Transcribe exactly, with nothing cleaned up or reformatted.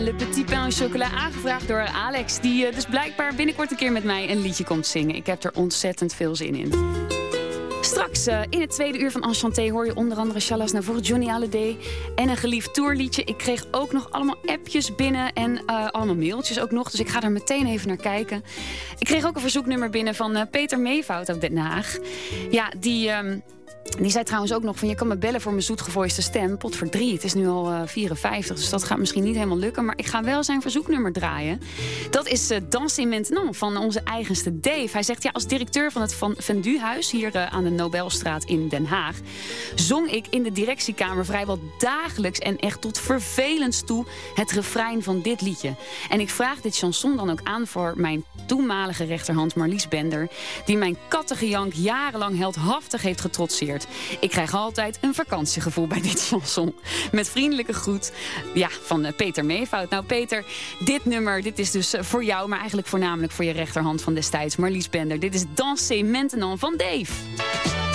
Le Petit Pain au Chocolat, aangevraagd door Alex, die uh, dus blijkbaar binnenkort een keer met mij een liedje komt zingen. Ik heb er ontzettend veel zin in. Straks uh, in het tweede uur van Enchanté hoor je onder andere Chalas Navour, Johnny Hallyday en een geliefd tourliedje. Ik kreeg ook nog allemaal appjes binnen en uh, allemaal mailtjes ook nog, dus ik ga daar meteen even naar kijken. Ik kreeg ook een verzoeknummer binnen van uh, Peter Meevoud uit Den Haag. Ja, die... Um, Die zei trouwens ook nog van, je kan me bellen voor mijn zoetgevoiste stem. Pot voor drie, het is nu al uh, vierenvijftig, dus dat gaat misschien niet helemaal lukken. Maar ik ga wel zijn verzoeknummer draaien. Dat is uh, Danser Maintenant van onze eigenste Dave. Hij zegt, ja, als directeur van het Van Venduhuis hier uh, aan de Nobelstraat in Den Haag zong ik in de directiekamer vrijwel dagelijks en echt tot vervelend toe het refrein van dit liedje. En ik vraag dit chanson dan ook aan voor mijn toenmalige rechterhand Marlies Bender, die mijn kattengejank jarenlang heldhaftig heeft getrotseerd. Ik krijg altijd een vakantiegevoel bij dit chanson. Met vriendelijke groet ja, van Peter Meevoud. Nou Peter, dit nummer dit is dus voor jou, maar eigenlijk voornamelijk voor je rechterhand van destijds, Marlies Bender. Dit is Danser Maintenant van Dave.